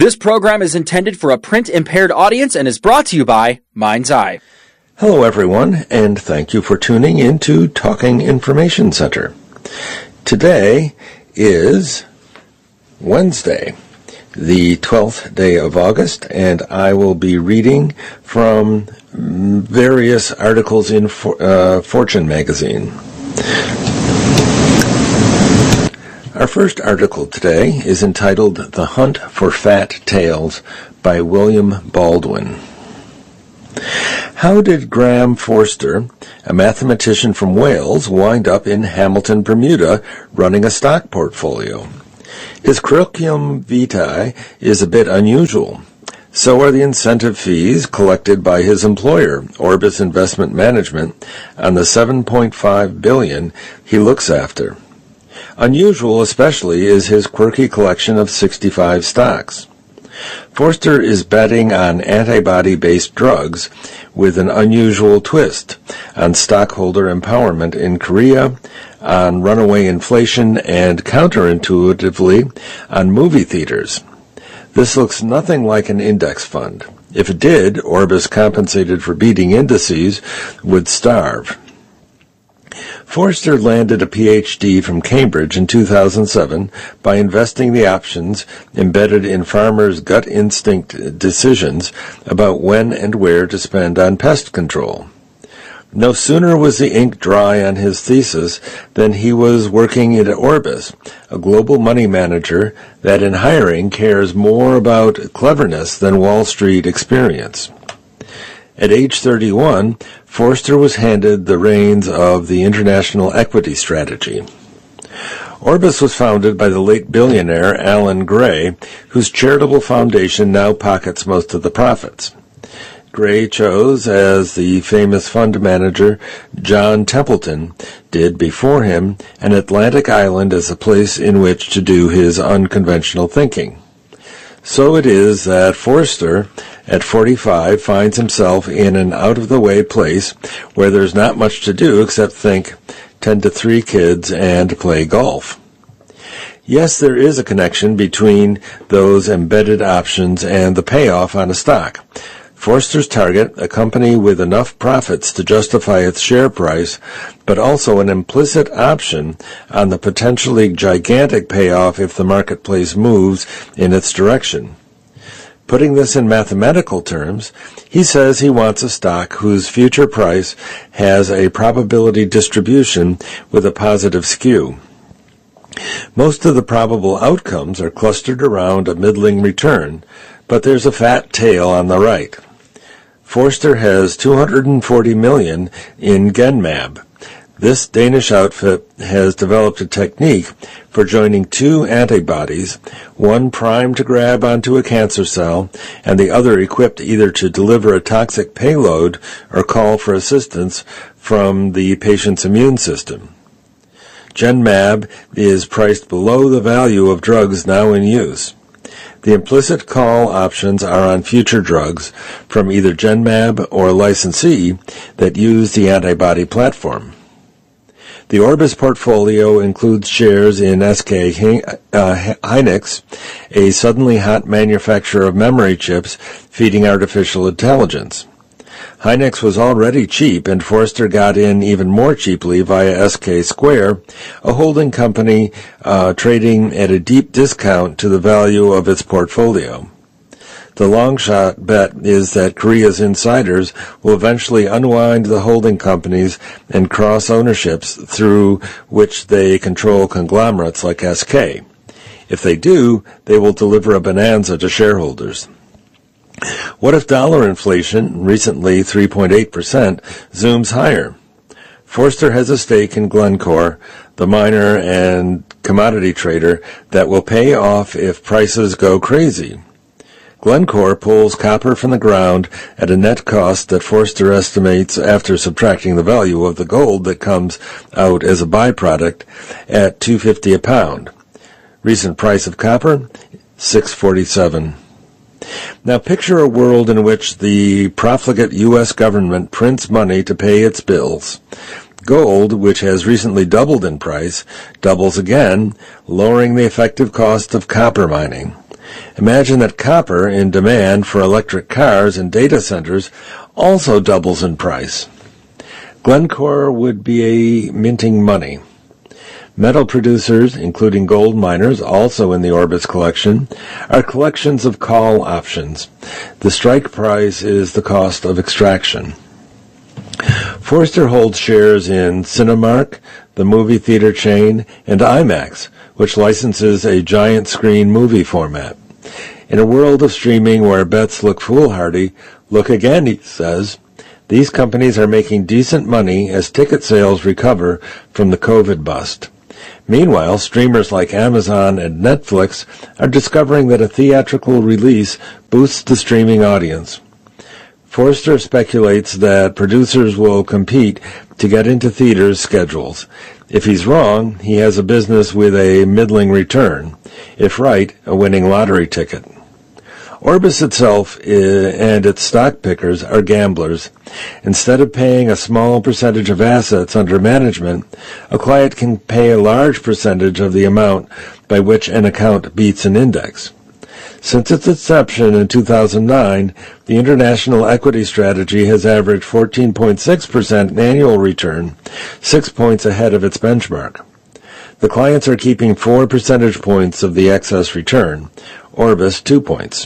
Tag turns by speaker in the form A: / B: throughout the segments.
A: This program is intended for a print-impaired audience and is brought to you by Mind's Eye.
B: Hello, everyone, and thank you for tuning in to Talking Information Center. Today is Wednesday, the 12th day of August, and I will be reading from various articles in Fortune magazine. Our first article today is entitled The Hunt for Fat Tails by William Baldwin. How did Graham Forster, a mathematician from Wales, wind up in Hamilton, Bermuda, running a stock portfolio? His curriculum vitae is a bit unusual. So are the incentive fees collected by his employer, Orbis Investment Management, on the $7.5 billion he looks after. Unusual especially is his quirky collection of 65 stocks. Forster is betting on antibody-based drugs with an unusual twist, on stockholder empowerment in Korea, on runaway inflation, and counterintuitively, on movie theaters. This looks nothing like an index fund. If it did, Orbis, compensated for beating indices, would starve. Forster landed a Ph.D. from Cambridge in 2007 by investing the options embedded in farmers' gut instinct decisions about when and where to spend on pest control. No sooner was the ink dry on his thesis than he was working at Orbis, a global money manager that in hiring cares more about cleverness than Wall Street experience. At age 31, Forster was handed the reins of the international equity strategy. Orbis was founded by the late billionaire Alan Gray, whose charitable foundation now pockets most of the profits. Gray chose, as the famous fund manager John Templeton did before him, an Atlantic island as a place in which to do his unconventional thinking. So it is that Forster, at 45, finds himself in an out-of-the-way place where there's not much to do except think, tend to 3 kids, and play golf. Yes, there is a connection between those embedded options and the payoff on a stock. Forster's target, a company with enough profits to justify its share price, but also an implicit option on the potentially gigantic payoff if the marketplace moves in its direction. Putting this in mathematical terms, he says he wants a stock whose future price has a probability distribution with a positive skew. Most of the probable outcomes are clustered around a middling return, but there's a fat tail on the right. Forster has $240 million in Genmab. This Danish outfit has developed a technique for joining 2 antibodies, one primed to grab onto a cancer cell, and the other equipped either to deliver a toxic payload or call for assistance from the patient's immune system. Genmab is priced below the value of drugs now in use. The implicit call options are on future drugs from either Genmab or a licensee that use the antibody platform. The Orbis portfolio includes shares in SK Hynix, a suddenly hot manufacturer of memory chips feeding artificial intelligence. Hynix was already cheap, and Forster got in even more cheaply via SK Square, a holding company trading at a deep discount to the value of its portfolio. The long-shot bet is that Korea's insiders will eventually unwind the holding companies and cross-ownerships through which they control conglomerates like SK. If they do, they will deliver a bonanza to shareholders. What if dollar inflation, recently 3.8%, zooms higher? Forster has a stake in Glencore, the miner and commodity trader that will pay off if prices go crazy. Glencore pulls copper from the ground at a net cost that Forster estimates, after subtracting the value of the gold that comes out as a byproduct, at $2.50 a pound. Recent price of copper, $6.47. Now picture a world in which the profligate U.S. government prints money to pay its bills. Gold, which has recently doubled in price, doubles again, lowering the effective cost of copper mining. Imagine that copper in demand for electric cars and data centers also doubles in price. Glencore would be minting money. Metal producers, including gold miners, also in the Orbis collection, are collections of call options. The strike price is the cost of extraction. Forster holds shares in Cinemark, the movie theater chain, and IMAX, which licenses a giant screen movie format. In a world of streaming where bets look foolhardy, look again, he says. These companies are making decent money as ticket sales recover from the COVID bust. Meanwhile, streamers like Amazon and Netflix are discovering that a theatrical release boosts the streaming audience. Forster speculates that producers will compete to get into theaters' schedules. If he's wrong, he has a business with a middling return. If right, a winning lottery ticket. Orbis itself and its stock pickers are gamblers. Instead of paying a small percentage of assets under management, a client can pay a large percentage of the amount by which an account beats an index. Since its inception in 2009, the international equity strategy has averaged 14.6% annual return, 6 points ahead of its benchmark. The clients are keeping 4 percentage points of the excess return, Orbis 2 points.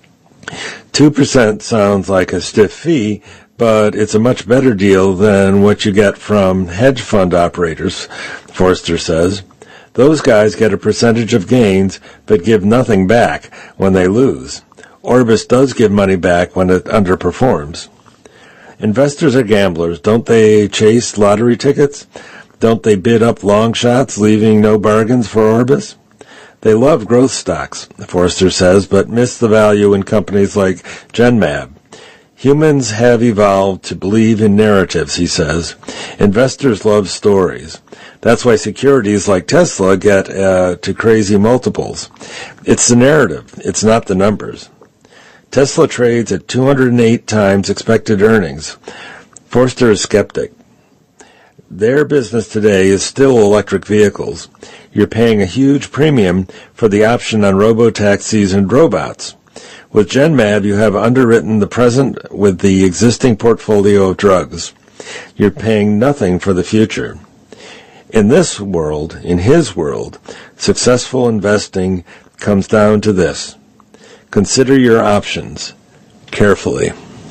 B: 2% sounds like a stiff fee, but it's a much better deal than what you get from hedge fund operators, Forster says. Those guys get a percentage of gains, but give nothing back when they lose. Orbis does give money back when it underperforms. Investors are gamblers. Don't they chase lottery tickets? Don't they bid up long shots, leaving no bargains for Orbis? They love growth stocks, Forster says, but miss the value in companies like Genmab. Humans have evolved to believe in narratives, he says. Investors love stories. That's why securities like Tesla get to crazy multiples. It's the narrative. It's not the numbers. Tesla trades at 208 times expected earnings. Forster is skeptic. Their business today is still electric vehicles. You're paying a huge premium for the option on robotaxis and robots. With Genmab, you have underwritten the present with the existing portfolio of drugs. You're paying nothing for the future. In this world, in his world, successful investing comes down to this. Consider your options carefully.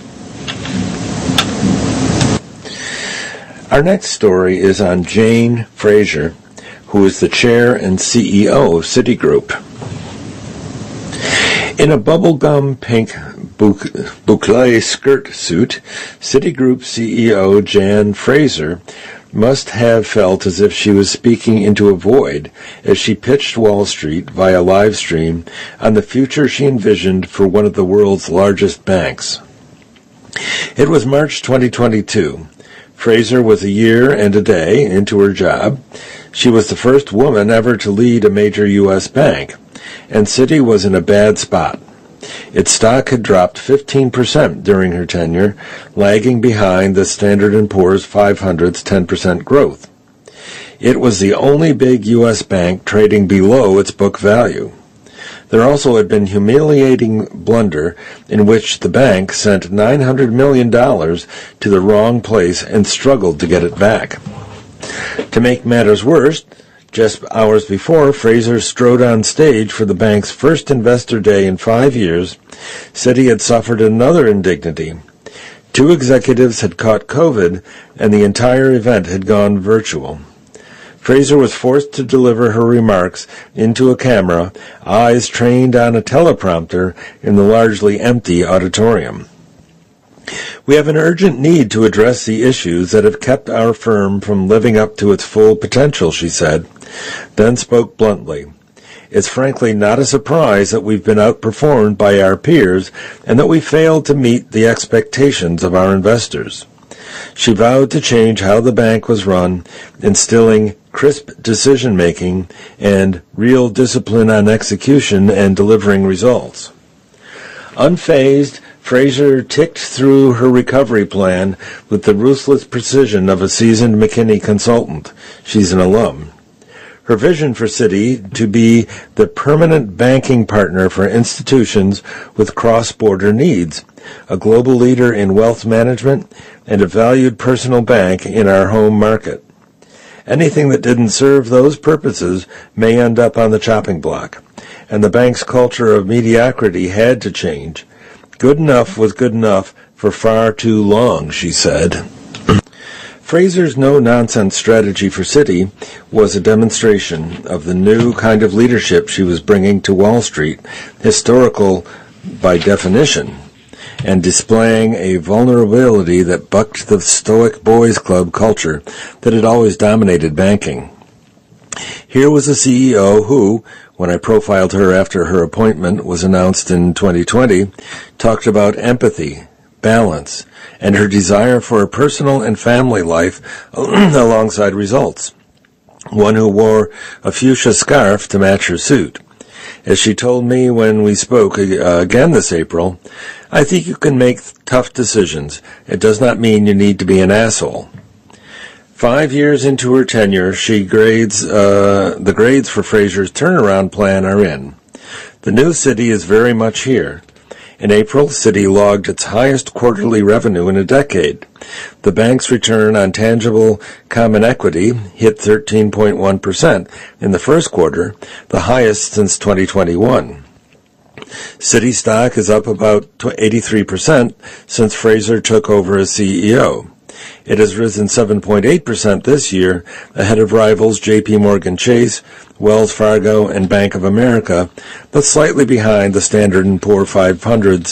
B: Our next story is on Jane Fraser, who is the chair and CEO of Citigroup. In a bubblegum pink boucle skirt suit, Citigroup CEO Jane Fraser must have felt as if she was speaking into a void as she pitched Wall Street via live stream on the future she envisioned for one of the world's largest banks. It was March 2022. Fraser was a year and a day into her job. She was the first woman ever to lead a major U.S. bank, and Citi was in a bad spot. Its stock had dropped 15% during her tenure, lagging behind the Standard & Poor's 500's 10% growth. It was the only big U.S. bank trading below its book value. There also had been humiliating blunder in which the bank sent $900 million to the wrong place and struggled to get it back. To make matters worse, just hours before Fraser strode on stage for the bank's first investor day in 5 years, Citi had suffered another indignity. 2 executives had caught COVID, and the entire event had gone virtual. Fraser was forced to deliver her remarks into a camera, eyes trained on a teleprompter in the largely empty auditorium. We have an urgent need to address the issues that have kept our firm from living up to its full potential, she said, then spoke bluntly. It's frankly not a surprise that we've been outperformed by our peers and that we failed to meet the expectations of our investors. She vowed to change how the bank was run, instilling crisp decision-making and real discipline on execution and delivering results. Unfazed, Fraser ticked through her recovery plan with the ruthless precision of a seasoned McKinsey consultant. She's an alum. Her vision for Citi to be the permanent banking partner for institutions with cross-border needs, a global leader in wealth management, and a valued personal bank in our home market. Anything that didn't serve those purposes may end up on the chopping block, and the bank's culture of mediocrity had to change. Good enough was good enough for far too long, she said. Fraser's no-nonsense strategy for Citi was a demonstration of the new kind of leadership she was bringing to Wall Street, historical by definition, and displaying a vulnerability that bucked the stoic boys club culture that had always dominated banking. Here was a CEO who, when I profiled her after her appointment was announced in 2020, talked about empathy, balance, and her desire for a personal and family life alongside results. One who wore a fuchsia scarf to match her suit. As she told me when we spoke again this April, I think you can make tough decisions. It does not mean you need to be an asshole. 5 years into her tenure, the grades for Fraser's turnaround plan are in. The new Citi is very much here. In April, Citi logged its highest quarterly revenue in a decade. The bank's return on tangible common equity hit 13.1% in the first quarter, the highest since 2021. Citi stock is up about 83% since Fraser took over as CEO. It has risen 7.8% this year, ahead of rivals J.P. Morgan Chase, Wells Fargo, and Bank of America, but slightly behind the Standard & Poor's 500's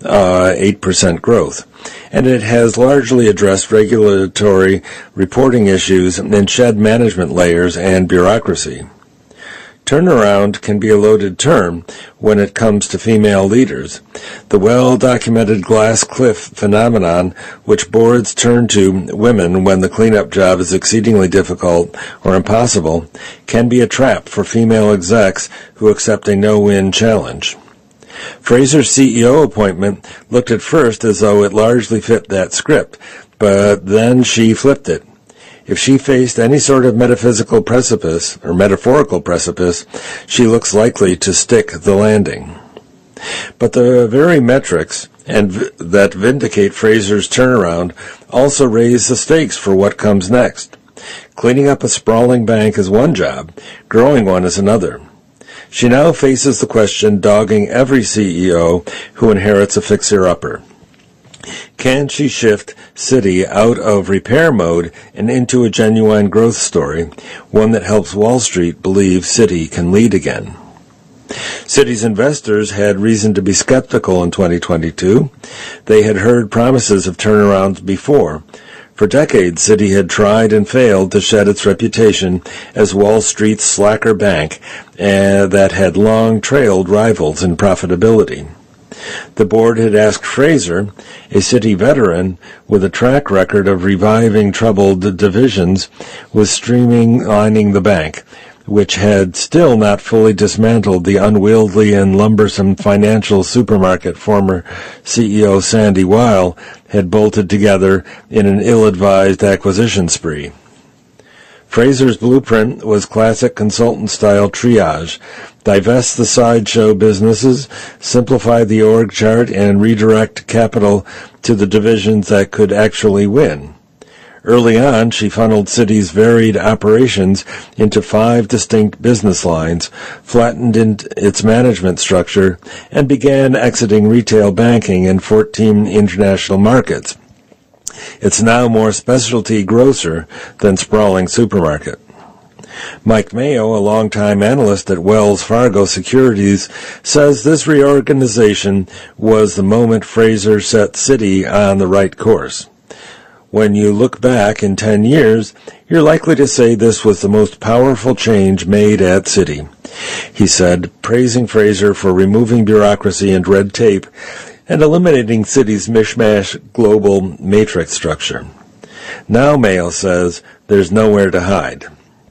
B: 8% growth. And it has largely addressed regulatory reporting issues and shed management layers and bureaucracy. Turnaround can be a loaded term when it comes to female leaders. The well-documented glass cliff phenomenon, which boards turn to women when the cleanup job is exceedingly difficult or impossible, can be a trap for female execs who accept a no-win challenge. Fraser's CEO appointment looked at first as though it largely fit that script, but then she flipped it. If she faced any sort of metaphysical precipice, or metaphorical precipice, she looks likely to stick the landing. But the very metrics that vindicate Fraser's turnaround also raise the stakes for what comes next. Cleaning up a sprawling bank is one job, growing one is another. She now faces the question dogging every CEO who inherits a fixer-upper. Can she shift Citi out of repair mode and into a genuine growth story, one that helps Wall Street believe Citi can lead again? Citi's investors had reason to be skeptical in 2022. They had heard promises of turnarounds before. For decades, Citi had tried and failed to shed its reputation as Wall Street's slacker bank that had long trailed rivals in profitability. The board had asked Fraser, a Citi veteran with a track record of reviving troubled divisions, was streamlining the bank, which had still not fully dismantled the unwieldy and lumbersome financial supermarket former CEO Sandy Weil had bolted together in an ill-advised acquisition spree. Fraser's blueprint was classic consultant-style triage: divest the sideshow businesses, simplify the org chart, and redirect capital to the divisions that could actually win. Early on, she funneled Citi's varied operations into 5 distinct business lines, flattened its management structure, and began exiting retail banking in 14 international markets. It's now more specialty grocer than sprawling supermarket. Mike Mayo, a longtime analyst at Wells Fargo Securities, says this reorganization was the moment Fraser set Citi on the right course. When you look back in 10 years, you're likely to say this was the most powerful change made at Citi, he said, praising Fraser for removing bureaucracy and red tape and eliminating Citi's mishmash global matrix structure. Now, Mayo says, there's nowhere to hide.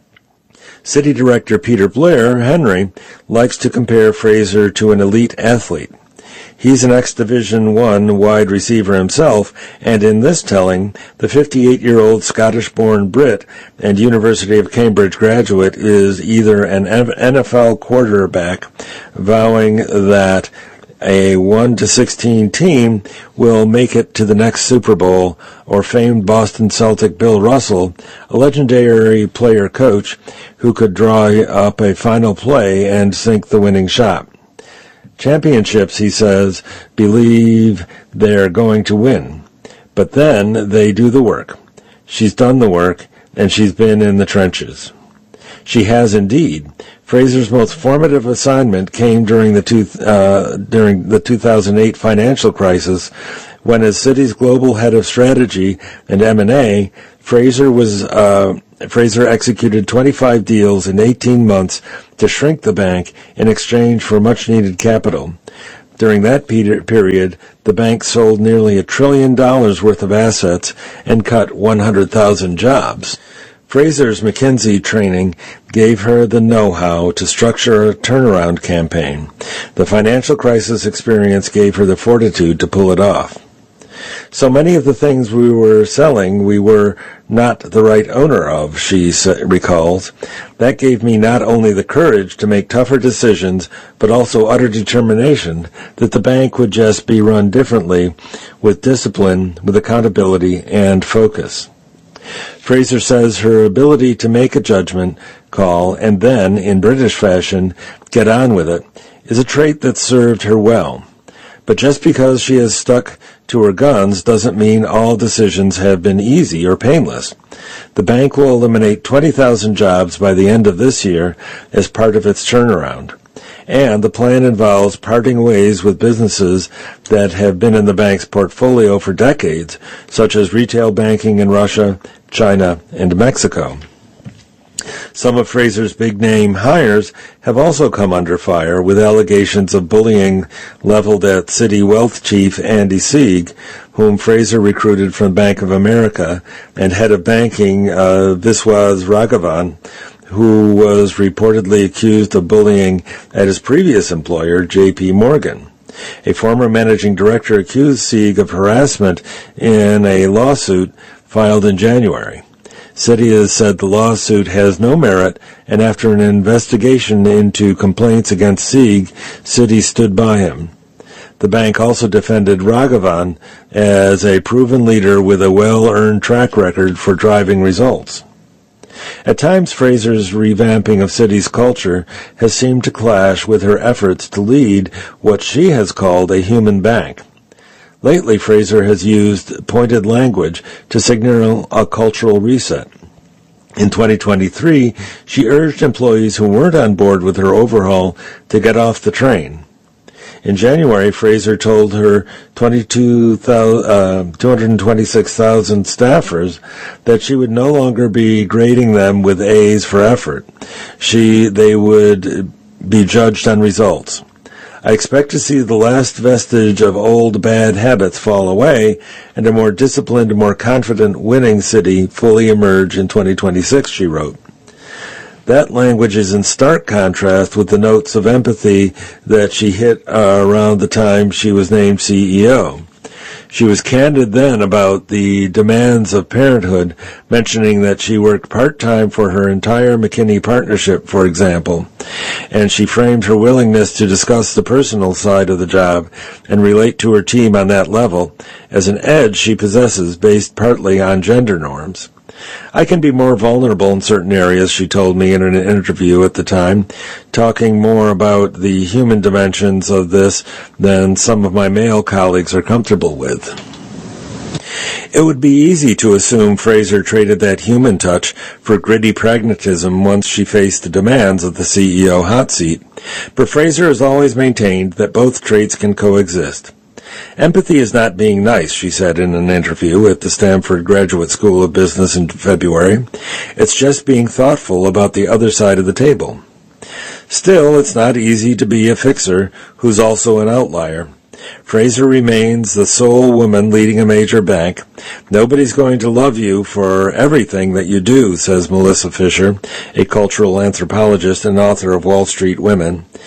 B: Citi Director Peter Blair, Henry, likes to compare Fraser to an elite athlete. He's an ex-Division I wide receiver himself, and in this telling, the 58-year-old Scottish-born Brit and University of Cambridge graduate is either an NFL quarterback vowing that a 1-16 team will make it to the next Super Bowl, or famed Boston Celtic Bill Russell, a legendary player-coach who could draw up a final play and sink the winning shot. Championships, he says, believe they're going to win, but then they do the work. She's done the work, and she's been in the trenches. She has indeed. Fraser's most formative assignment came during the 2008 financial crisis, when as Citi's global head of strategy and M&A, Fraser executed 25 deals in 18 months to shrink the bank in exchange for much-needed capital. During that period, the bank sold nearly $1 trillion worth of assets and cut 100,000 jobs. Fraser's McKinsey training gave her the know-how to structure a turnaround campaign. The financial crisis experience gave her the fortitude to pull it off. So many of the things we were selling we were not the right owner of, she recalls. That gave me not only the courage to make tougher decisions, but also utter determination that the bank would just be run differently, with discipline, with accountability, and focus. Fraser says her ability to make a judgment call and then, in British fashion, get on with it, is a trait that served her well. But just because she has stuck to her guns doesn't mean all decisions have been easy or painless. The bank will eliminate 20,000 jobs by the end of this year as part of its turnaround. And the plan involves parting ways with businesses that have been in the bank's portfolio for decades, such as retail banking in Russia, China, and Mexico. Some of Fraser's big-name hires have also come under fire, with allegations of bullying leveled at Citi wealth chief Andy Sieg, whom Fraser recruited from Bank of America, and head of banking Viswas Raghavan, who was reportedly accused of bullying at his previous employer, J.P. Morgan. A former managing director accused Sieg of harassment in a lawsuit filed in January. Citi has said the lawsuit has no merit, and after an investigation into complaints against Sieg, Citi stood by him. The bank also defended Raghavan as a proven leader with a well-earned track record for driving results. At times, Fraser's revamping of Citi's culture has seemed to clash with her efforts to lead what she has called a human bank. Lately, Fraser has used pointed language to signal a cultural reset. In 2023, she urged employees who weren't on board with her overhaul to get off the train. In January, Fraser told her 226,000 staffers that she would no longer be grading them with A's for effort. They would be judged on results. I expect to see the last vestige of old bad habits fall away and a more disciplined, more confident winning Citi fully emerge in 2026, she wrote. That language is in stark contrast with the notes of empathy that she hit around the time she was named CEO. She was candid then about the demands of parenthood, mentioning that she worked part-time for her entire McKinney partnership, for example, and she framed her willingness to discuss the personal side of the job and relate to her team on that level as an edge she possesses based partly on gender norms. I can be more vulnerable in certain areas, she told me in an interview at the time, talking more about the human dimensions of this than some of my male colleagues are comfortable with. It would be easy to assume Fraser traded that human touch for gritty pragmatism once she faced the demands of the CEO hot seat, but Fraser has always maintained that both traits can coexist. Empathy is not being nice, she said in an interview at the Stanford Graduate School of Business in February. It's just being thoughtful about the other side of the table. Still, it's not easy to be a fixer who's also an outlier. Fraser remains the sole woman leading a major bank. Nobody's going to love you for everything that you do, says Melissa Fisher, a cultural anthropologist and author of Wall Street Women.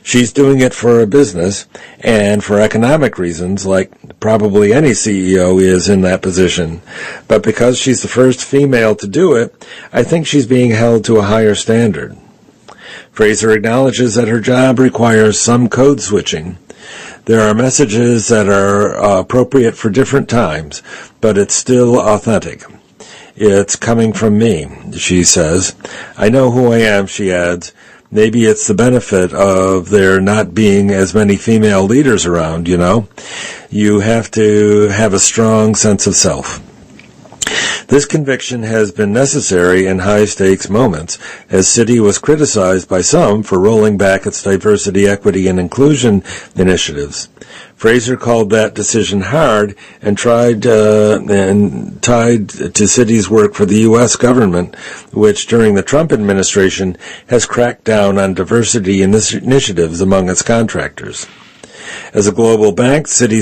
B: She's doing it for a business and for economic reasons, like probably any CEO is in that position. But because she's the first female to do it, I think she's being held to a higher standard. Fraser acknowledges that her job requires some code switching. There are messages that are appropriate for different times, but it's still authentic. It's coming from me, she says. I know who I am, she adds. Maybe it's the benefit of there not being as many female leaders around, you know. You have to have a strong sense of self. This conviction has been necessary in high-stakes moments, as Citi was criticized by some for rolling back its diversity, equity, and inclusion initiatives. Fraser called that decision hard and tied to Citi's work for the U.S. government, which during the Trump administration has cracked down on diversity initiatives among its contractors. As a global bank, Citi's